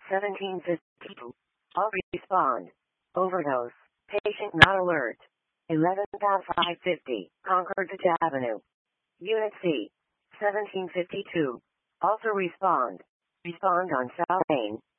1752. All respond. Overdose. Patient not alert. 11,550. Concord Avenue. Unit C. 1752. Also respond. Respond on South Main.